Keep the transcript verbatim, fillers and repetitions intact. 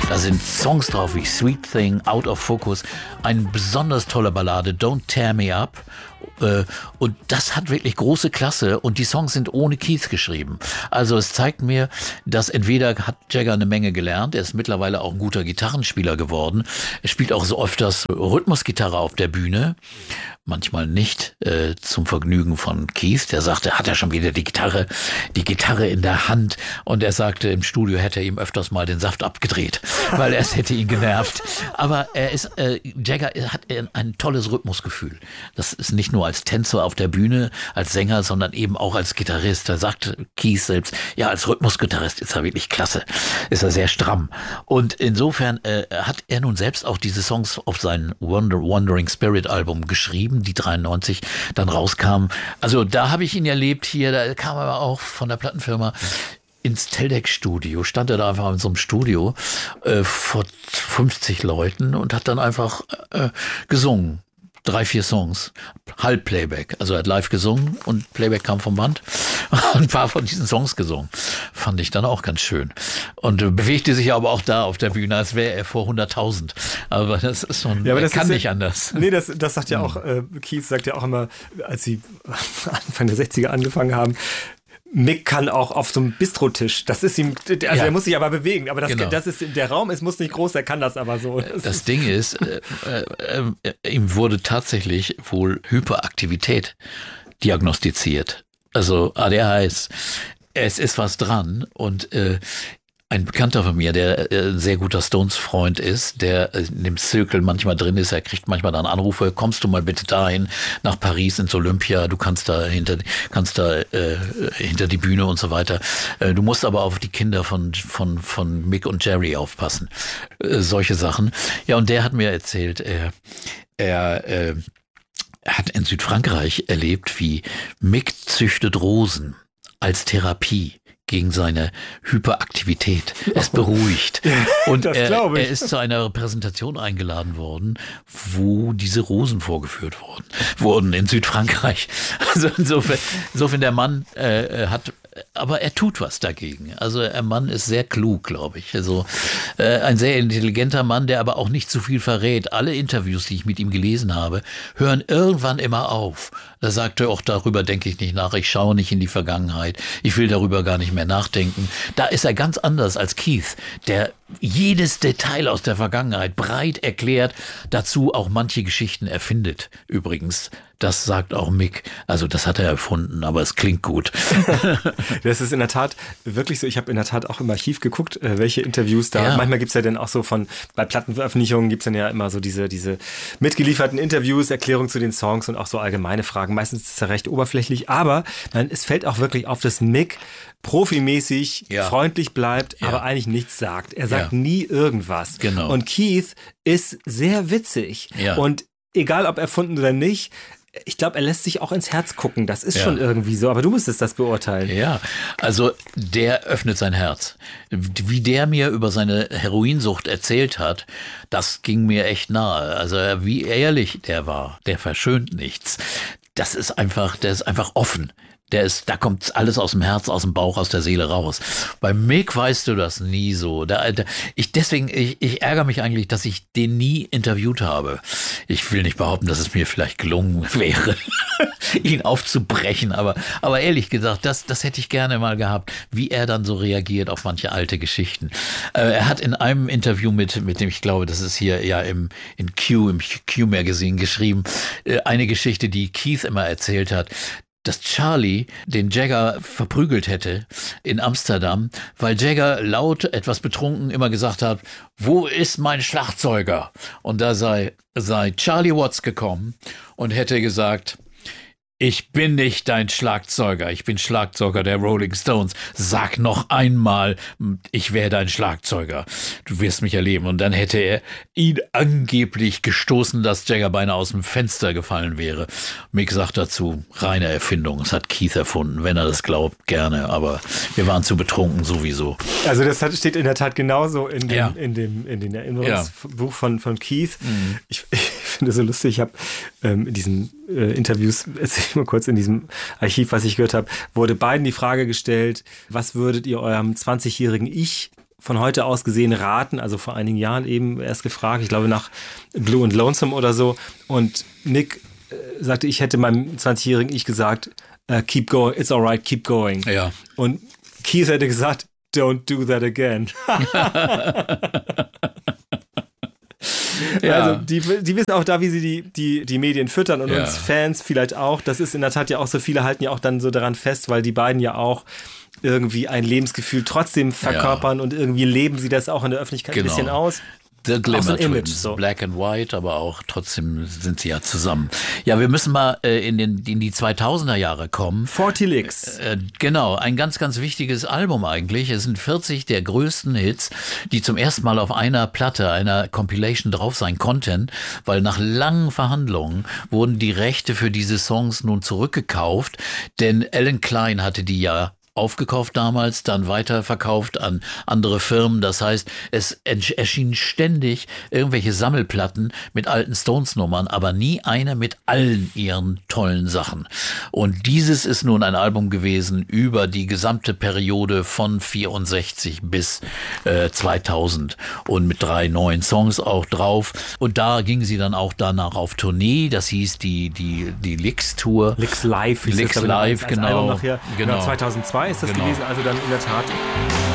Da sind Songs drauf wie Sweet Thing, Out of Focus, eine besonders tolle Ballade, Don't Tear Me Up. Und das hat wirklich große Klasse und die Songs sind ohne Keith geschrieben. Also es zeigt mir, dass entweder hat Jagger eine Menge gelernt, er ist mittlerweile auch ein guter Gitarrenspieler geworden. Er spielt auch so öfters Rhythmusgitarre auf der Bühne. Manchmal nicht äh, zum Vergnügen von Keith. Der sagte, hat er schon wieder die Gitarre, die Gitarre in der Hand. Und er sagte, im Studio hätte er ihm öfters mal den Saft abgedreht, weil es hätte ihn genervt. Aber er ist, äh, Jagger hat ein, ein tolles Rhythmusgefühl. Das ist nicht nur als Tänzer auf der Bühne, als Sänger, sondern eben auch als Gitarrist. Da sagt Keith selbst, ja, als Rhythmusgitarrist ist er wirklich klasse. Ist er sehr stramm. Und insofern äh, hat er nun selbst auch diese Songs auf sein Wonder, Wandering Spirit Album geschrieben, die dreiundneunzig dann rauskam. Also da habe ich ihn erlebt hier, da kam er auch von der Plattenfirma ins Teldec-Studio, stand er da einfach in so einem Studio äh, vor fünfzig Leuten und hat dann einfach äh, gesungen. Drei, vier Songs, halb Playback. Also er hat live gesungen und Playback kam vom Band und ein paar von diesen Songs gesungen. Fand ich dann auch ganz schön. Und äh, bewegte sich aber auch da auf der Bühne, als wäre er vor hunderttausend. Aber das ist so ein, ja, aber das kann ist nicht ja, anders. Nee, das, das sagt ja auch, äh, Keith sagt ja auch immer, als sie Anfang der sechziger angefangen haben, Mick kann auch auf so einem Bistrotisch. Das ist ihm, also ja. Er muss sich aber bewegen. Aber das, genau. das ist, der Raum ist, muss nicht groß, er kann das aber so. Das, das Ding ist, äh, äh, äh, ihm wurde tatsächlich wohl Hyperaktivität diagnostiziert. Also A D H S. Es ist was dran und äh, ein Bekannter von mir, der äh, ein sehr guter Stones-Freund ist, der äh, in dem Zirkel manchmal drin ist, er kriegt manchmal dann Anrufe, kommst du mal bitte dahin, nach Paris ins Olympia, du kannst da hinter, kannst da äh, hinter die Bühne und so weiter. Äh, du musst aber auf die Kinder von von von Mick und Jerry aufpassen. Äh, solche Sachen. Ja, und der hat mir erzählt, er er äh, hat in Südfrankreich erlebt, wie Mick züchtet Rosen als Therapie gegen seine Hyperaktivität. Es beruhigt. Und er, er ist zu einer Präsentation eingeladen worden, wo diese Rosen vorgeführt wurden, wurden in Südfrankreich. Also insofern, insofern der Mann äh, hat, aber er tut was dagegen. Also der Mann ist sehr klug, glaube ich. Also äh, ein sehr intelligenter Mann, der aber auch nicht zu viel verrät. Alle Interviews, die ich mit ihm gelesen habe, hören irgendwann immer auf. Da sagt er auch, darüber denke ich nicht nach, ich schaue nicht in die Vergangenheit, ich will darüber gar nicht mehr nachdenken. Da ist er ganz anders als Keith, der jedes Detail aus der Vergangenheit breit erklärt, dazu auch manche Geschichten erfindet. Übrigens, das sagt auch Mick, also das hat er erfunden, aber es klingt gut. Das ist in der Tat wirklich so, ich habe in der Tat auch im Archiv geguckt, welche Interviews da, ja. Manchmal gibt's ja dann auch so von, bei Plattenveröffentlichungen gibt's dann ja immer so diese, diese mitgelieferten Interviews, Erklärungen zu den Songs und auch so allgemeine Fragen. Meistens ist es ja recht oberflächlich, aber nein, es fällt auch wirklich auf, dass Mick profimäßig ja. freundlich bleibt, ja. aber eigentlich nichts sagt. Er sagt ja. nie irgendwas. Genau. Und Keith ist sehr witzig. Ja. Und egal ob erfunden oder nicht, ich glaube, er lässt sich auch ins Herz gucken. Das ist ja. schon irgendwie so. Aber du müsstest das beurteilen. Ja, also der öffnet sein Herz. Wie der mir über seine Heroinsucht erzählt hat, das ging mir echt nahe. Also wie ehrlich der war. Der verschönt nichts. Das ist einfach, der ist einfach offen. Der ist, da kommt alles aus dem Herz, aus dem Bauch, aus der Seele raus. Bei Mick weißt du das nie so. Da, da, ich, deswegen, ich, ich ärgere mich eigentlich, dass ich den nie interviewt habe. Ich will nicht behaupten, dass es mir vielleicht gelungen wäre, ihn aufzubrechen. Aber, aber ehrlich gesagt, das, das hätte ich gerne mal gehabt, wie er dann so reagiert auf manche alte Geschichten. Äh, er hat in einem Interview mit, mit dem, ich glaube, das ist hier ja im, in Q, im Q-Magazin geschrieben, äh, eine Geschichte, die Keith immer erzählt hat, dass Charlie den Jagger verprügelt hätte in Amsterdam, weil Jagger laut, etwas betrunken immer gesagt hat, wo ist mein Schlagzeuger? Und da sei, sei Charlie Watts gekommen und hätte gesagt, ich bin nicht dein Schlagzeuger, ich bin Schlagzeuger der Rolling Stones. Sag noch einmal, ich wäre dein Schlagzeuger. Du wirst mich erleben. Und dann hätte er ihn angeblich gestoßen, dass Jagger beinahe aus dem Fenster gefallen wäre. Mick sagt dazu, reine Erfindung. Das hat Keith erfunden. Wenn er das glaubt, gerne. Aber wir waren zu betrunken sowieso. Also das hat, steht in der Tat genauso in dem, ja. in dem, in dem Erinnerungsbuch ja. von, von Keith. Mhm. Ich, ich finde es so lustig. Ich habe ähm, in diesen äh, Interviews, erzähl ich mal kurz, in diesem Archiv, was ich gehört habe, wurde beiden die Frage gestellt, was würdet ihr eurem zwanzigjährigen Ich von heute aus gesehen raten, also vor einigen Jahren eben erst gefragt, ich glaube nach Blue and Lonesome oder so. Und Nick äh, sagte, ich hätte meinem zwanzigjährigen Ich gesagt, uh, keep going, it's alright, keep going. Ja. Und Keith hätte gesagt, don't do that again. Ja. Also die, die wissen auch da, wie sie die, die, die Medien füttern und ja. uns Fans vielleicht auch. Das ist in der Tat ja auch so, viele halten ja auch dann so daran fest, weil die beiden ja auch irgendwie ein Lebensgefühl trotzdem verkörpern ja. und irgendwie leben sie das auch in der Öffentlichkeit genau. ein bisschen aus. The Glamour so Twins, Image, so. Black and White, aber auch trotzdem sind sie ja zusammen. Ja, wir müssen mal äh, in, den, in die zweitausender Jahre kommen. vierzig Licks. Äh, genau, ein ganz, ganz wichtiges Album eigentlich. Es sind vierzig der größten Hits, die zum ersten Mal auf einer Platte, einer Compilation drauf sein konnten, weil nach langen Verhandlungen wurden die Rechte für diese Songs nun zurückgekauft, denn Alan Klein hatte die ja aufgekauft damals, dann weiterverkauft an andere Firmen. Das heißt, es erschienen ständig irgendwelche Sammelplatten mit alten Stones-Nummern, aber nie eine mit allen ihren tollen Sachen. Und dieses ist nun ein Album gewesen über die gesamte Periode von vierundsechzig bis äh, zweitausend und mit drei neuen Songs auch drauf. Und da ging sie dann auch danach auf Tournee. Das hieß die die die Licks Tour. Licks Live. Licks Live, genau. genau. Genau. zweitausendzwei ist das genau. gewesen, also dann in der Tat